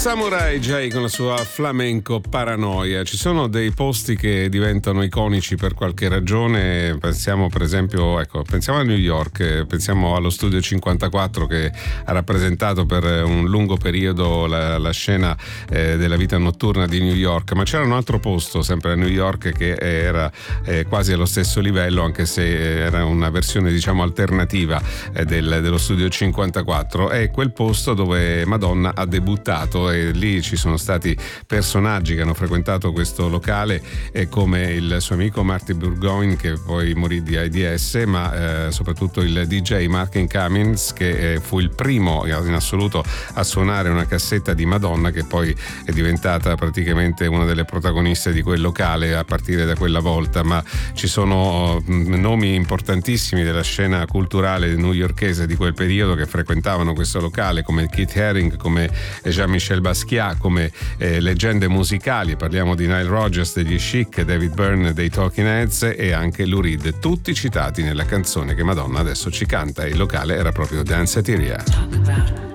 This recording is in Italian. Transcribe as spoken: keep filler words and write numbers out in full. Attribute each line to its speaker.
Speaker 1: Samurai J con la sua flamenco Paranoia. Ci sono dei posti che diventano iconici per qualche ragione. Pensiamo per esempio, ecco, pensiamo a New York, pensiamo allo Studio cinquantaquattro che ha rappresentato per un lungo periodo la, la scena eh, della vita notturna di New York, ma c'era un altro posto sempre a New York che era eh, quasi allo stesso livello, anche se era una versione diciamo alternativa eh, del, dello Studio cinquantaquattro. È quel posto dove Madonna ha debuttato, e lì ci sono stati personaggi che hanno frequentato questo locale eh, come il suo amico Marty Burgoyne, che poi morì di AIDS, ma eh, soprattutto il D J Martin Cummins, che eh, fu il primo in assoluto a suonare una cassetta di Madonna, che poi è diventata praticamente una delle protagoniste di quel locale a partire da quella volta. Ma ci sono mh, nomi importantissimi della scena culturale newyorkese di quel periodo che frequentavano questo locale, come Keith Haring, come Jean-Michel Basquiat, come eh, leggende musicali. Parliamo di Nile Rodgers degli Chic, David Byrne dei Talking Heads e anche Lou Reed, tutti citati nella canzone che Madonna adesso ci canta. Il locale era proprio Danceteria.